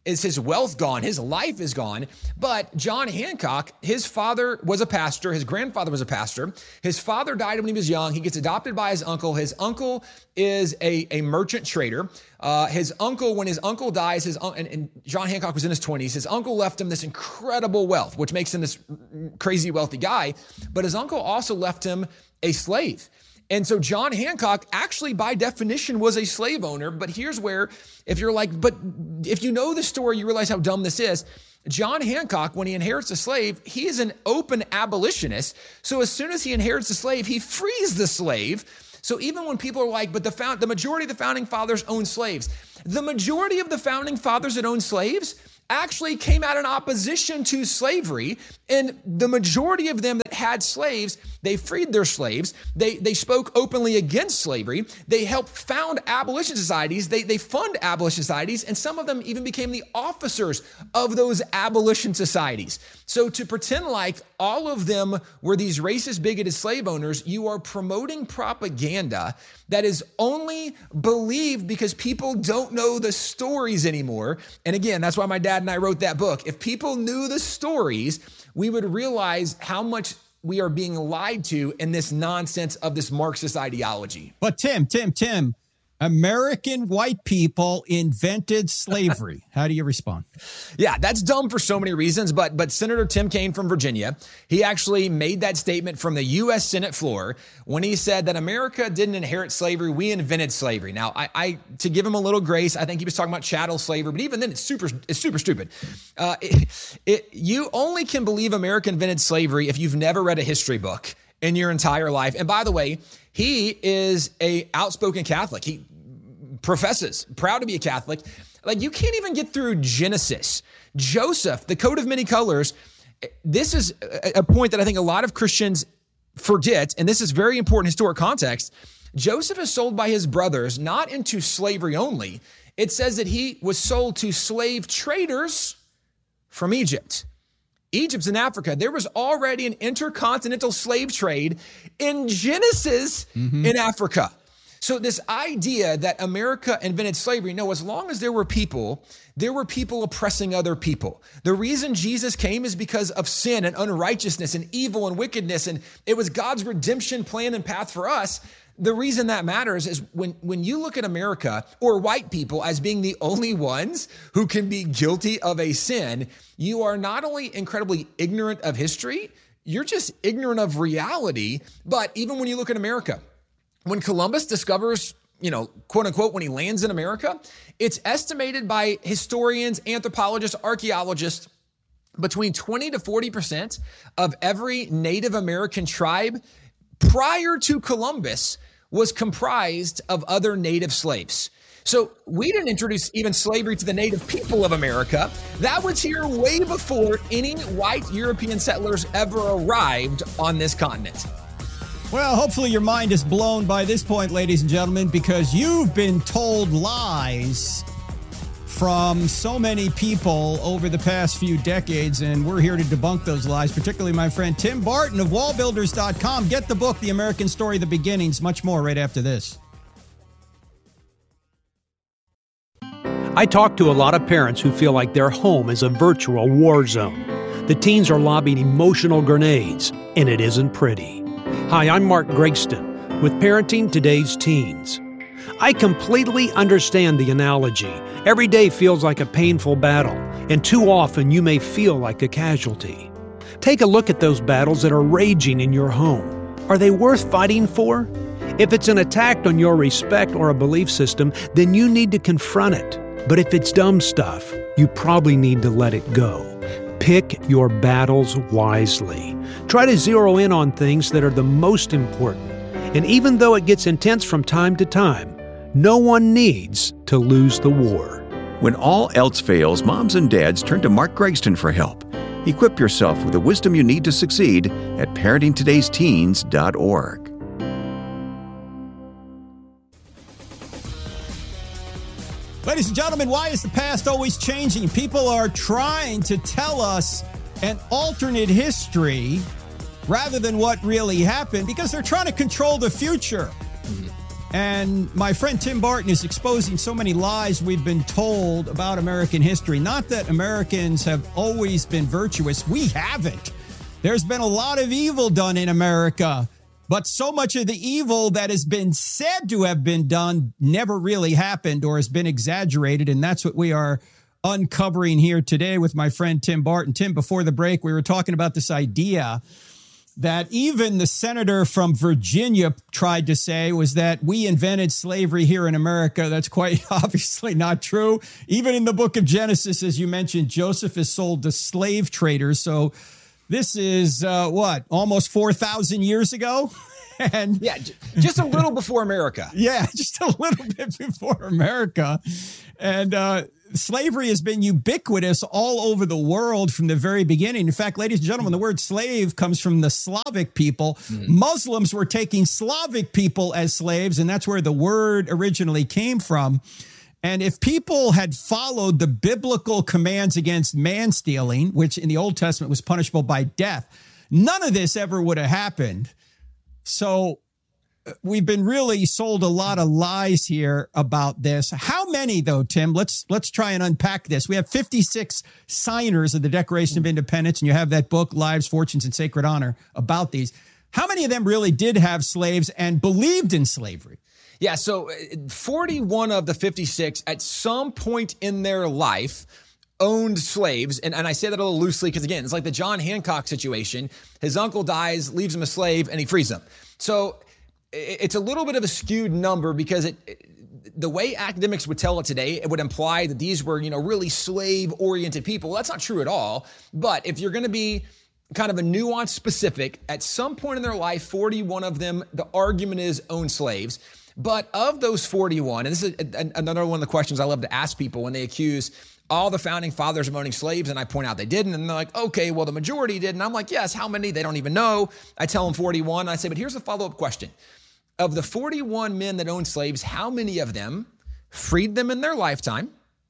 is his wealth gone? His life is gone. But John Hancock, his father was a pastor. His grandfather was a pastor. His father died when he was young. He gets adopted by his uncle. His uncle is a, a merchant trader. Uh, his uncle, when his uncle dies, his and, and John Hancock was in his twenties, his uncle left him this incredible wealth, which makes him this crazy wealthy guy. But his uncle also left him a slave. And so John Hancock actually, by definition, was a slave owner. But here's where, if you're like, but if you know the story, you realize how dumb this is. John Hancock, when he inherits a slave, he is an open abolitionist. So as soon as he inherits a slave, he frees the slave. So even when people are like, but the found, the majority of the founding fathers owned slaves, the majority of the founding fathers that owned slaves actually came out in opposition to slavery. And the majority of them that had slaves, they freed their slaves. They they spoke openly against slavery. They helped found abolition societies. They, they fund abolition societies. And some of them even became the officers of those abolition societies. So to pretend like all of them were these racist, bigoted slave owners, you are promoting propaganda that is only believed because people don't know the stories anymore. And again, that's why my dad and I wrote that book. If people knew the stories, we would realize how much we are being lied to in this nonsense of this Marxist ideology. But Tim, Tim, Tim, American white people invented slavery. How do you respond? Yeah, that's dumb for so many reasons, but but Senator Tim Kaine from Virginia, he actually made that statement from the U S Senate floor when he said that America didn't inherit slavery, we invented slavery. Now, I, I to give him a little grace, I think he was talking about chattel slavery, but even then it's super it's super stupid. Uh, it, it, you only can believe America invented slavery if you've never read a history book in your entire life. And by the way, he is a outspoken Catholic. He professes, proud to be a Catholic. Like, you can't even get through Genesis. Joseph, the coat of many colors. This is a point that I think a lot of Christians forget, and this is very important historic context. Joseph is sold by his brothers, not into slavery only. It says that he was sold to slave traders from Egypt. Egypt's in Africa. There was already an intercontinental slave trade in Genesis mm-hmm. in Africa. So this idea that America invented slavery, no, as long as there were people, there were people oppressing other people. The reason Jesus came is because of sin and unrighteousness and evil and wickedness, and it was God's redemption plan and path for us. The reason that matters is when, when you look at America or white people as being the only ones who can be guilty of a sin, you are not only incredibly ignorant of history, you're just ignorant of reality. But even when you look at America, when Columbus discovers, you know, quote unquote, when he lands in America, it's estimated by historians, anthropologists, archaeologists, between twenty to forty percent of every Native American tribe prior to Columbus was comprised of other native slaves. So we didn't introduce even slavery to the native people of America. That was here way before any white European settlers ever arrived on this continent. Well, hopefully your mind is blown by this point, ladies and gentlemen, because you've been told lies from so many people over the past few decades, and we're here to debunk those lies, particularly my friend Tim Barton of wall builders dot com. Get the book, The American Story, The Beginnings, much more right after this. I talk to a lot of parents who feel like their home is a virtual war zone. The teens are lobbing emotional grenades, and it isn't pretty. Hi, I'm Mark Gregston with Parenting Today's Teens. I completely understand the analogy. Every day feels like a painful battle, and too often you may feel like a casualty. Take a look at those battles that are raging in your home. Are they worth fighting for? If it's an attack on your respect or a belief system, then you need to confront it. But if it's dumb stuff, you probably need to let it go. Pick your battles wisely. Try to zero in on things that are the most important. And even though it gets intense from time to time, no one needs to lose the war. When all else fails, moms and dads turn to Mark Gregston for help. Equip yourself with the wisdom you need to succeed at parenting todays teens dot org. Ladies and gentlemen, why is the past always changing? People are trying to tell us an alternate history rather than what really happened because they're trying to control the future. Mm-hmm. And my friend Tim Barton is exposing so many lies we've been told about American history. Not that Americans have always been virtuous. We haven't. There's been a lot of evil done in America, but so much of the evil that has been said to have been done never really happened or has been exaggerated. And that's what we are uncovering here today with my friend Tim Barton. Tim, before the break, we were talking about this idea that even the senator from Virginia tried to say was that we invented slavery here in America. That's quite obviously not true. Even in the book of Genesis, as you mentioned, Joseph is sold to slave traders. So this is uh, what, almost four thousand years ago? And yeah, j- just a little before America. Yeah, just a little bit before America. And uh, slavery has been ubiquitous all over the world from the very beginning. In fact, ladies and gentlemen, the word slave comes from the Slavic people. Mm-hmm. Muslims were taking Slavic people as slaves, and that's where the word originally came from. And if people had followed the biblical commands against man stealing, which in the Old Testament was punishable by death, none of this ever would have happened. So we've been really sold a lot of lies here about this. How many, though, Tim? Let's let's try and unpack this. We have fifty-six signers of the Declaration of Independence, and you have that book, Lives, Fortunes, and Sacred Honor, about these. How many of them really did have slaves and believed in slavery? Yeah, so forty-one of the fifty-six at some point in their life owned slaves. And, and I say that a little loosely because, again, it's like the John Hancock situation. His uncle dies, leaves him a slave, and he frees him. So it's a little bit of a skewed number because it, it, the way academics would tell it today, it would imply that these were, you know, really slave-oriented people. Well, that's not true at all. But if you're going to be kind of a nuanced specific, at some point in their life, forty-one of them, the argument is owned slaves. But of those forty-one, and this is another one of the questions I love to ask people when they accuse all the founding fathers of owning slaves, and I point out they didn't, and they're like, okay, well, the majority did. And I'm like, yes, how many? They don't even know. I tell them forty-one. I say, but here's a follow-up question. Of the forty-one men that owned slaves, how many of them freed them in their lifetime?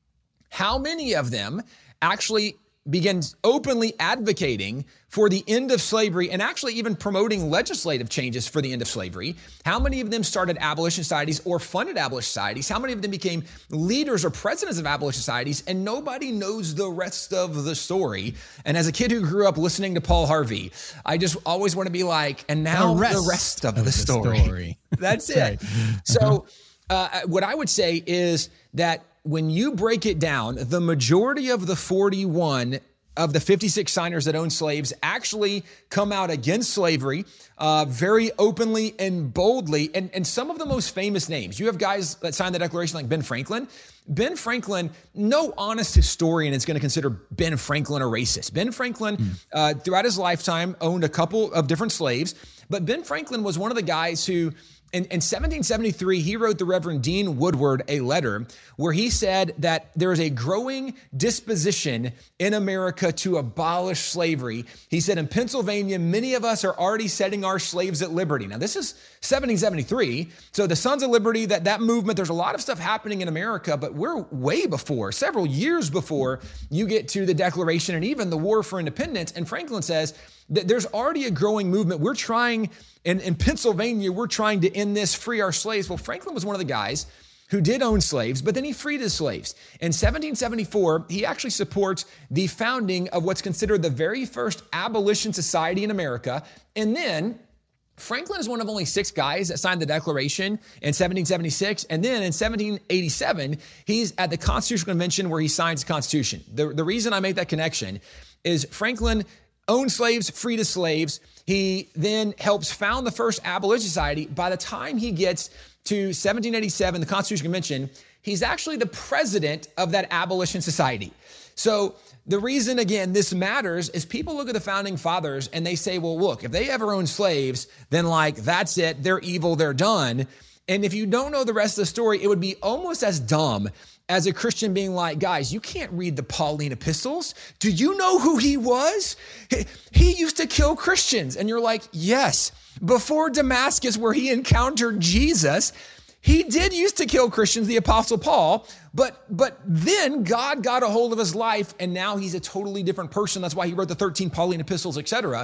How many of them actually began openly advocating for the end of slavery and actually even promoting legislative changes for the end of slavery? How many of them started abolition societies or funded abolition societies? How many of them became leaders or presidents of abolition societies? And nobody knows the rest of the story. And as a kid who grew up listening to Paul Harvey, I just always want to be like, and now the rest, the rest of, of the, the story. story. That's, That's it. Right. So uh, what I would say is that when you break it down, the majority of the forty-one of the fifty-six signers that own slaves actually come out against slavery uh, very openly and boldly. And, and some of the most famous names, you have guys that signed the Declaration like Ben Franklin. Ben Franklin, no honest historian is going to consider Ben Franklin a racist. Ben Franklin, mm. uh, throughout his lifetime, owned a couple of different slaves. But Ben Franklin was one of the guys who, In, in seventeen seventy-three, he wrote the Reverend Dean Woodward a letter where he said that there is a growing disposition in America to abolish slavery. He said, in Pennsylvania, many of us are already setting our slaves at liberty. Now, this is seventeen seventy-three. So the Sons of Liberty, that, that movement, there's a lot of stuff happening in America, but we're way before, several years before you get to the Declaration and even the War for Independence. And Franklin says that there's already a growing movement. We're trying, in, in Pennsylvania, we're trying to end this, free our slaves. Well, Franklin was one of the guys who did own slaves, but then he freed his slaves. In seventeen seventy-four, he actually supports the founding of what's considered the very first abolition society in America. And then Franklin is one of only six guys that signed the Declaration in seventeen seventy-six. And then in seventeen eighty-seven, he's at the Constitutional Convention where he signs the Constitution. The, the reason I make that connection is Franklin owned slaves, freed his slaves. He then helps found the first abolition society. By the time he gets to seventeen eighty-seven, the Constitutional Convention, he's actually the president of that abolition society. So the reason, again, this matters is people look at the founding fathers and they say, well, look, if they ever owned slaves, then like, that's it. They're evil. They're done. And if you don't know the rest of the story, it would be almost as dumb as a Christian being like, guys, you can't read the Pauline epistles. Do you know who he was? He, he used to kill Christians. And you're like, yes, before Damascus, where he encountered Jesus, he did used to kill Christians, the Apostle Paul, but but then God got a hold of his life, and now he's a totally different person. That's why he wrote the thirteen Pauline epistles, et cetera.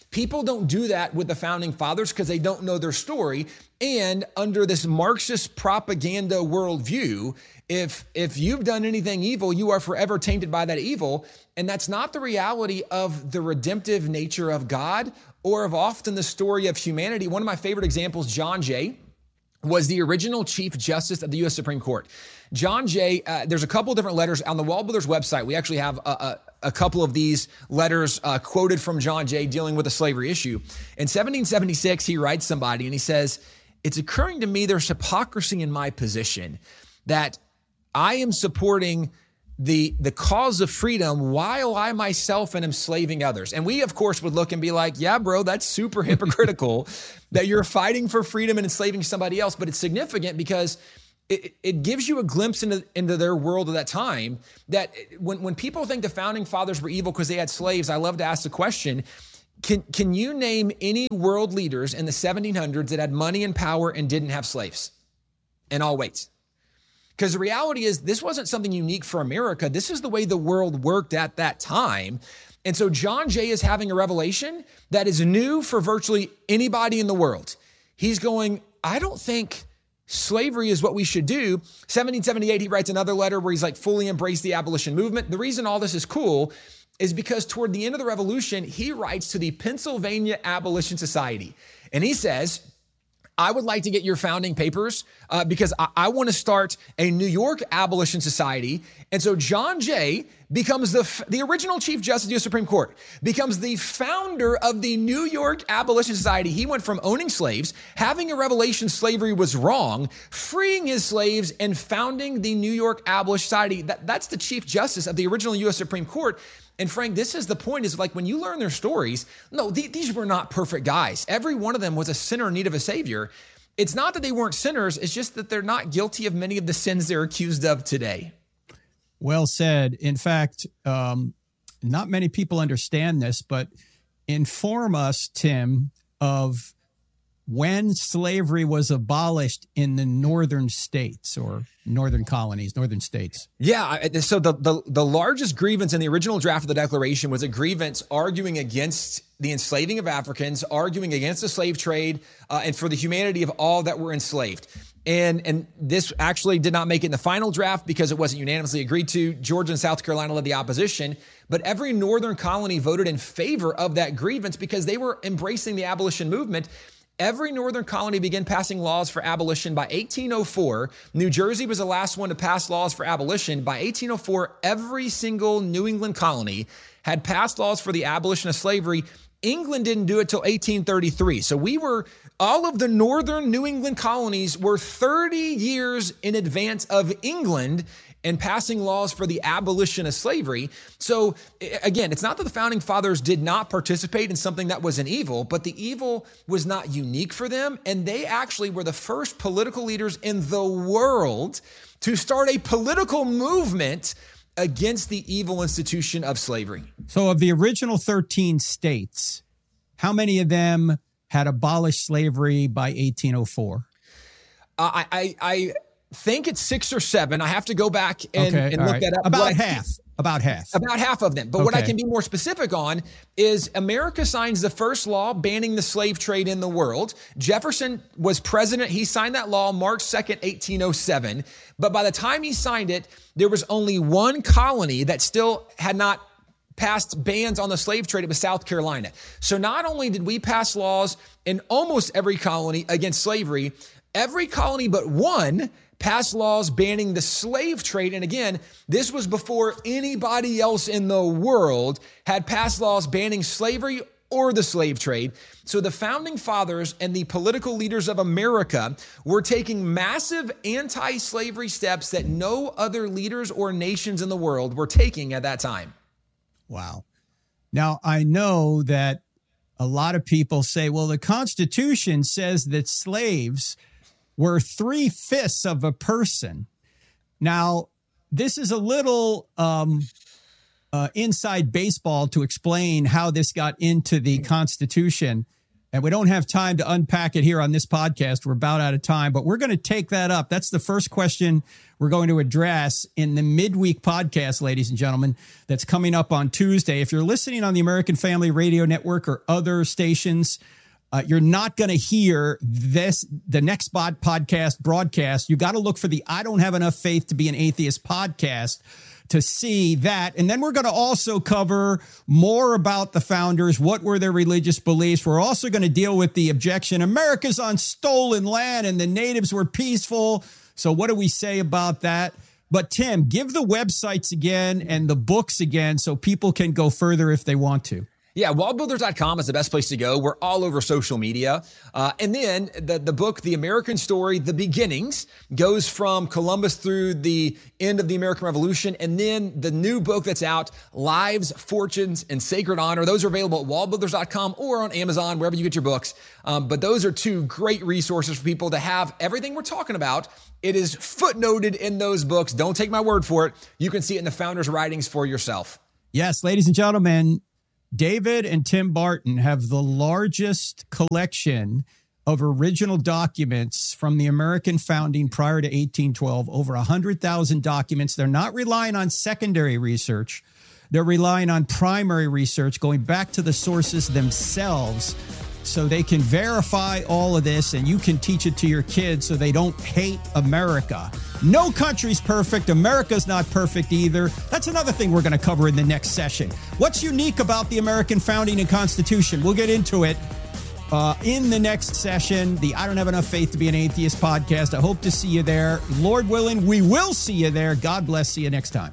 People don't do that with the founding fathers because they don't know their story. And under this Marxist propaganda worldview, if if you've done anything evil, you are forever tainted by that evil. And that's not the reality of the redemptive nature of God or of often the story of humanity. One of my favorite examples, John Jay, was the original Chief Justice of the U S Supreme Court. John Jay, uh, there's a couple different letters on the Wall Builders website. We actually have a, a, a couple of these letters uh, quoted from John Jay dealing with the slavery issue. In seventeen seventy-six, he writes somebody and he says, "It's occurring to me there's hypocrisy in my position that I am supporting the the cause of freedom while I myself am enslaving others." And we, of course, would look and be like, yeah, bro, that's super hypocritical that you're fighting for freedom and enslaving somebody else. But it's significant because it, it gives you a glimpse into, into their world at that time, that when, when people think the founding fathers were evil because they had slaves, I love to ask the question, can, can you name any world leaders in the seventeen hundreds that had money and power and didn't have slaves? And I'll wait. Because the reality is this wasn't something unique for America. This is the way the world worked at that time. And so John Jay is having a revelation that is new for virtually anybody in the world. He's going, I don't think slavery is what we should do. seventeen seventy-eight, he writes another letter where he's like fully embraced the abolition movement. The reason all this is cool is because toward the end of the revolution, he writes to the Pennsylvania Abolition Society. And he says, I would like to get your founding papers uh, because I, I want to start a New York Abolition Society. And so John Jay becomes the the original Chief Justice of the U S Supreme Court, becomes the founder of the New York Abolition Society. He went from owning slaves, having a revelation slavery was wrong, freeing his slaves, and founding the New York Abolition Society. That, that's the Chief Justice of the original U S Supreme Court. And Frank, this is the point, is like when you learn their stories, no, th- these were not perfect guys. Every one of them was a sinner in need of a savior. It's not that they weren't sinners. It's just that they're not guilty of many of the sins they're accused of today. Well said. In fact, um, not many people understand this, but inform us, Tim, of when slavery was abolished in the northern states or northern colonies, northern states. Yeah. So the, the, the largest grievance in the original draft of the Declaration was a grievance arguing against the enslaving of Africans, arguing against the slave trade, uh, and for the humanity of all that were enslaved. And, and this actually did not make it in the final draft because it wasn't unanimously agreed to. Georgia and South Carolina led the opposition, but every northern colony voted in favor of that grievance because they were embracing the abolition movement. Every northern colony began passing laws for abolition by eighteen oh four. New Jersey was the last one to pass laws for abolition. By eighteen oh four, every single New England colony had passed laws for the abolition of slavery. England didn't do it till eighteen thirty-three. So we were, all of the northern New England colonies were thirty years in advance of England and passing laws for the abolition of slavery. So again, it's not that the founding fathers did not participate in something that was an evil, but the evil was not unique for them. And they actually were the first political leaders in the world to start a political movement against the evil institution of slavery. So of the original thirteen states, how many of them had abolished slavery by eighteen oh four? Uh, I, I, I think it's six or seven. I have to go back and, okay, and look right. that up. About what half. About half. About half of them. But okay. What I can be more specific on is America signs the first law banning the slave trade in the world. Jefferson was president. He signed that law March second, eighteen oh seven. But by the time he signed it, there was only one colony that still had not passed bans on the slave trade. It was South Carolina. So not only did we pass laws in almost every colony against slavery, every colony but one passed laws banning the slave trade. And again, this was before anybody else in the world had passed laws banning slavery or the slave trade. So the founding fathers and the political leaders of America were taking massive anti-slavery steps that no other leaders or nations in the world were taking at that time. Wow. Now, I know that a lot of people say, well, the Constitution says that slaves were three-fifths of a person. Now, this is a little um, uh, inside baseball to explain how this got into the Constitution. And we don't have time to unpack it here on this podcast. We're about out of time, but we're going to take that up. That's the first question we're going to address in the midweek podcast, ladies and gentlemen, that's coming up on Tuesday. If you're listening on the American Family Radio Network or other stations, uh, you're not going to hear this, the next pod podcast broadcast. You got to look for the I Don't Have Enough Faith to Be an Atheist podcast to see that. And then we're going to also cover more about the founders. What were their religious beliefs? We're also going to deal with the objection. America's on stolen land and the natives were peaceful. So what do we say about that? But Tim, give the websites again and the books again so people can go further if they want to. Yeah, wall builders dot com is the best place to go. We're all over social media. Uh, and then the, the book, The American Story, The Beginnings, goes from Columbus through the end of the American Revolution. And then the new book that's out, Lives, Fortunes, and Sacred Honor. Those are available at wall builders dot com or on Amazon, wherever you get your books. Um, but those are two great resources for people to have everything we're talking about. It is footnoted in those books. Don't take my word for it. You can see it in the founders' writings for yourself. Yes, ladies and gentlemen, David and Tim Barton have the largest collection of original documents from the American founding prior to eighteen twelve, over one hundred thousand documents. They're not relying on secondary research. They're relying on primary research, going back to the sources themselves so they can verify all of this and you can teach it to your kids so they don't hate America. No country's perfect. America's not perfect either. That's another thing we're going to cover in the next session. What's unique about the American founding and Constitution? We'll get into it uh, in the next session, the I Don't Have Enough Faith to Be an Atheist podcast. I hope to see you there. Lord willing, we will see you there. God bless. See you next time.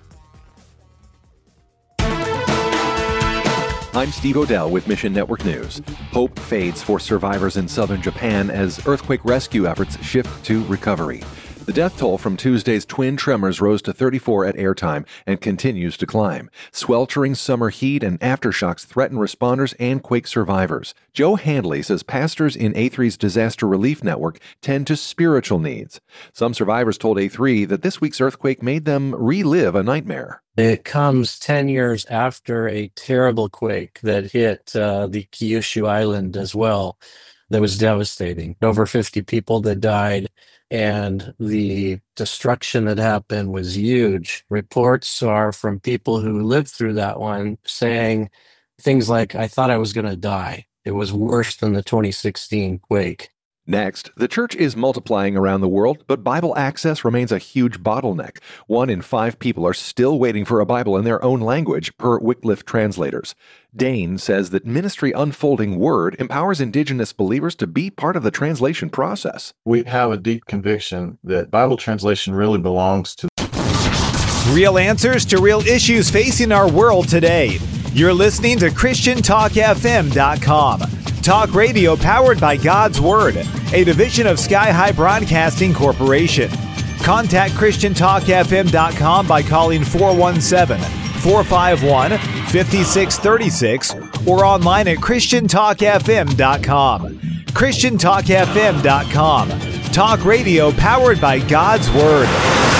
I'm Steve Odell with Mission Network News. Hope fades for survivors in southern Japan as earthquake rescue efforts shift to recovery. The death toll from Tuesday's twin tremors rose to thirty-four at airtime and continues to climb. Sweltering summer heat and aftershocks threaten responders and quake survivors. Joe Handley says pastors in A three's disaster relief network tend to spiritual needs. Some survivors told A three that this week's earthquake made them relive a nightmare. It comes ten years after a terrible quake that hit uh, the Kyushu Island as well. That was devastating. Over fifty people that died, and the destruction that happened was huge. Reports are from people who lived through that one saying things like, I thought I was going to die. It was worse than the twenty sixteen quake. Next, the church is multiplying around the world, but Bible access remains a huge bottleneck. One in five people are still waiting for a Bible in their own language, per Wycliffe translators. Dane says that Ministry Unfolding Word empowers indigenous believers to be part of the translation process. We have a deep conviction that Bible translation really belongs to real answers to real issues facing our world today. You're listening to Christian Talk F M dot com. Talk radio powered by God's Word, a division of Sky High Broadcasting Corporation. Contact Christian Talk F M dot com by calling four one seven, four five one, five six three six or online at Christian Talk F M dot com. Christian Talk F M dot com. Talk radio powered by God's Word.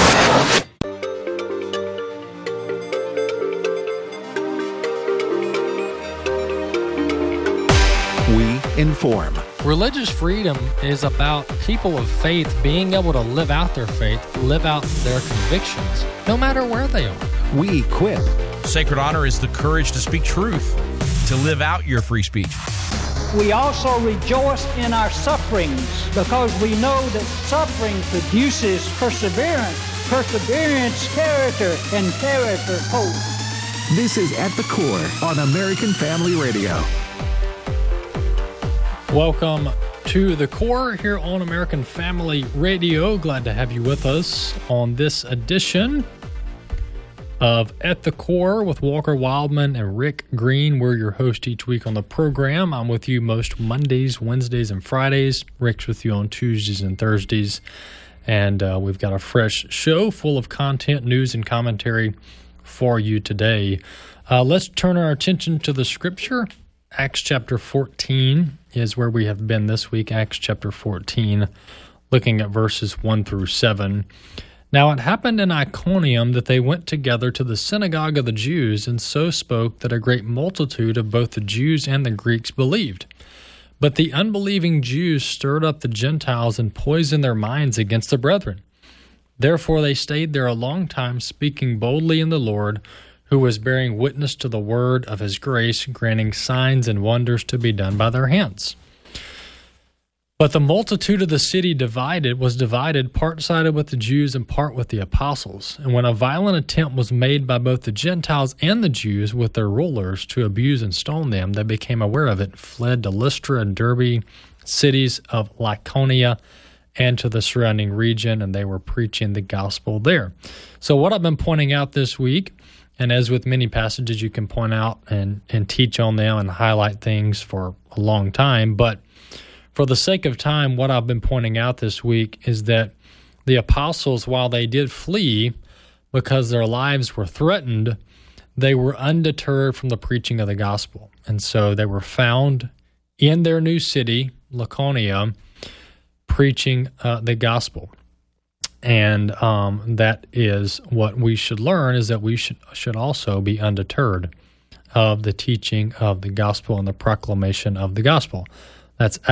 Inform. Religious freedom is about people of faith being able to live out their faith, live out their convictions, no matter where they are. We equip. Sacred honor is the courage to speak truth, to live out your free speech. We also rejoice in our sufferings because we know that suffering produces perseverance, perseverance, character, and character, hope. This is At the Core on American Family Radio. Welcome to The Core here on American Family Radio. Glad to have you with us on this edition of At the Core with Walker Wildman and Rick Green. We're your host each week on the program. I'm with you most Mondays, Wednesdays, and Fridays. Rick's with you on Tuesdays and Thursdays. And uh, we've got a fresh show full of content, news, and commentary for you today. Uh, let's turn our attention to the scripture. Acts chapter fourteen is where we have been this week. Acts chapter fourteen, looking at verses one through seven. Now it happened in Iconium that they went together to the synagogue of the Jews, and so spoke that a great multitude of both the Jews and the Greeks believed. But the unbelieving Jews stirred up the Gentiles and poisoned their minds against the brethren. Therefore they stayed there a long time, speaking boldly in the Lord, who was bearing witness to the word of his grace, granting signs and wonders to be done by their hands. But the multitude of the city divided was divided, part sided with the Jews and part with the apostles. And when a violent attempt was made by both the Gentiles and the Jews with their rulers to abuse and stone them, they became aware of it, fled to Lystra and Derbe, cities of Lycaonia, and to the surrounding region, and they were preaching the gospel there. So what I've been pointing out this week, and as with many passages, you can point out and, and teach on them and highlight things for a long time, but for the sake of time, what I've been pointing out this week is that the apostles, while they did flee because their lives were threatened, they were undeterred from the preaching of the gospel. And so they were found in their new city, Lycaonia, preaching uh, the gospel. And um, that is what we should learn, is that we should, should also be undeterred of the teaching of the gospel and the proclamation of the gospel. That's